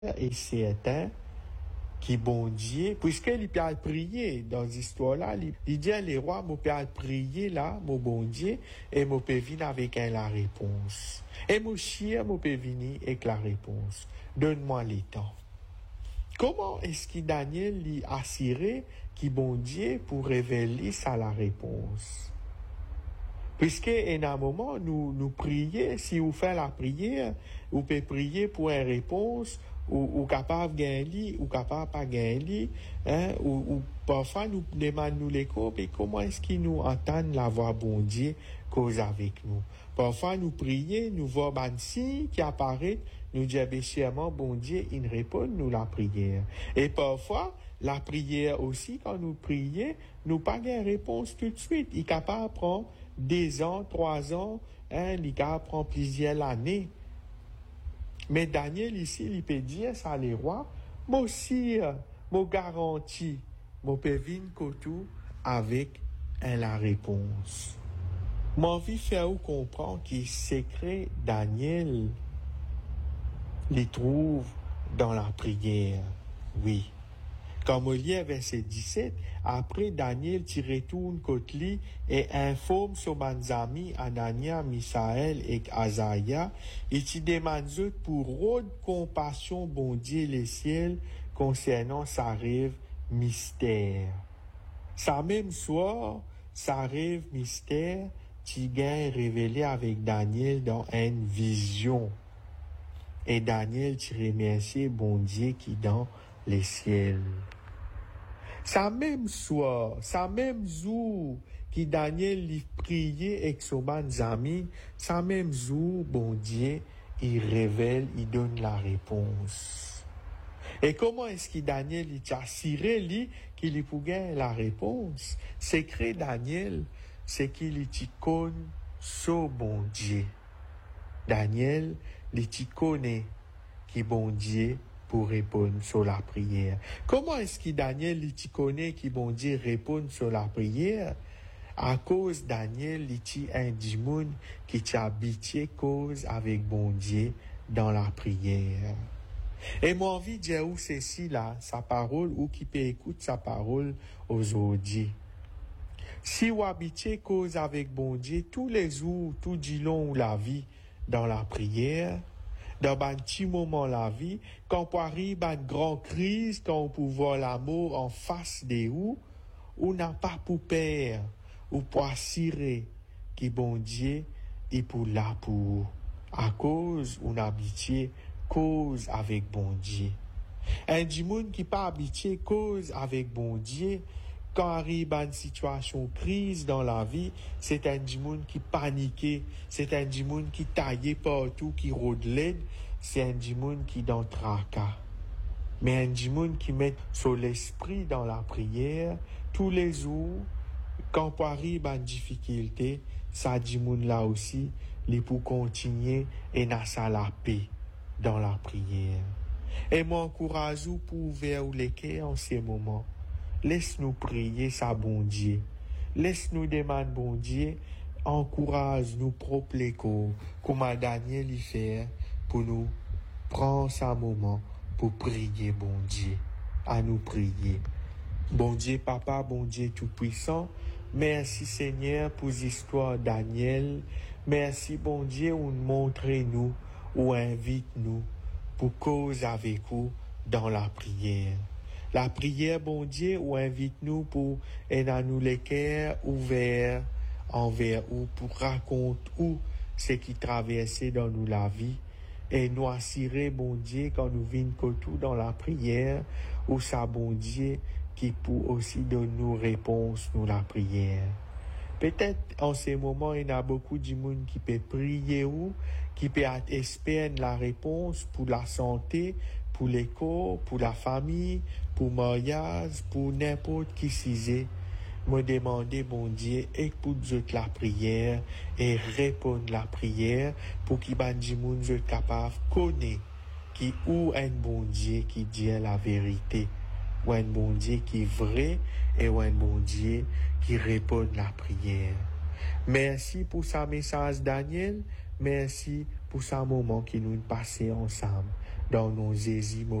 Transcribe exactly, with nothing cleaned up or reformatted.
est certain qui bon Dieu, puisque il peut prier dans cette histoire-là, il dit les rois, moi peux prier là, mon bon Dieu, et moi peux venir avec un, la réponse. Et mon chien, moi peux venir avec la réponse. Donne-moi le temps. Comment est-ce que Daniel lui assuré qui bon Dieu pour révéler ça la réponse? Puisque, en un moment, nous, nous prions, si vous faites la prière, vous pouvez prier pour une réponse, ou, ou capable de gagner, ou capable pas gagner, hein, ou, ou parfois nous demandons les cours, et comment est-ce qu'ils nous entendent la voix bon Dieu cause avec nous? Parfois nous prions, nous voyons un signe qui apparaît, nous disons, sûrement, bon Dieu, il répond, nous la prière. Et parfois, la prière aussi, quand nous prions, nous pas de réponse tout de suite. Il est capable de prendre deux ans, trois ans, hein, il est capable de prendre plusieurs années. Mais Daniel ici, il peut dire ça les rois, moi aussi, moi garantis, moi peux venir tout avec hein, la réponse. Moi envie faire vous comprendre que secret Daniel les trouve dans la prière. Oui. Comme on lit verset dix-sept, après Daniel t'y retourne côté lui et informe son amis Anania, Misaël et Azaïa, et t'y demande pour rôde compassion bon Dieu les ciels concernant sa rêve mystère. Sa même soir, sa rêve mystère, t'y gagne révélé avec Daniel dans une vision. Et Daniel t'y remercie bon Dieu qui dans les ciels. Sa même soir, sa même jour, qui Daniel lui priait avec son amis, sa même jour, bon Dieu, il révèle, il donne la réponse. Et comment est-ce que Daniel il t'a assuré lui qu'il y pouvait la réponse? Secret Daniel, c'est qu'il y connaît son bon Dieu. Daniel, il t'y connaît qui bon Dieu pour répondre sur la prière. Comment est-ce que Daniel il connaît qui bon Dieu répond sur la prière? À cause Daniel il est un démon qui t'a habitué cause avec bon Dieu dans la prière. Et moi envie de dire où ceci là, sa parole, ou qui peut écouter sa parole aujourd'hui. Si vous habitez cause avec bon Dieu tous les jours, tout du long de la vie dans la prière, dans un petit moment de la vie, quand on arrive à une grande crise, quand on peut voir l'amour en face de vous, on n'a pas pour peur, ou pour assurer que bon Dieu est pour là pour à cause on habitué cause avec bon Dieu. Un du monde qui pas habitué cause avec bon Dieu, quand arrive à une situation crise dans la vie, c'est un du monde qui paniquait, c'est un du monde qui taillait partout, qui rôde l'aide, c'est un du monde qui dans tracas. Mais un du monde qui met sur l'esprit dans la prière, tous les jours, quand on arrive à une difficulté, ça du monde là aussi, il pour continuer et n'a ça la paix dans la prière. Et m'encourage pour ouvrir les cœurs en ces moments. Laisse-nous prier ça bon Dieu. Laisse-nous demander bon Dieu, encourage nous propres les corps, comme Daniel y fait, pour nous prendre ce moment pour prier bon Dieu. À nous prier. Bon Dieu, Papa, bon Dieu Tout-Puissant, merci Seigneur pour l'histoire Daniel. Merci bon Dieu, ou montrez-nous, ou invite-nous pour cause avec vous dans la prière. La prière, bon Dieu, ou invite-nous pour aider nous les cœurs ouverts envers ou pour raconter où ce qui traversait dans nous la vie et nous assurer, bon Dieu, quand nous venons tout dans la prière, ou ça, bon Dieu, qui peut aussi donner nous réponse nous la prière. Peut-être en ces moments, il y a beaucoup de monde qui peut prier ou qui peut espérer la réponse pour la santé, pour l'école, pour la famille, pour le mariage, pour n'importe qui s'y me demander, bon Dieu, écoute la prière et répondre la prière pour qu'il y ait des gens qui sont capables de connaître qui ou un bon Dieu qui dit la vérité, ou un bon Dieu qui est vrai et ou un bon Dieu qui répond la prière. Merci pour ce message, Daniel. Merci pour ce moment qui nous passons ensemble. dans nos Jésus,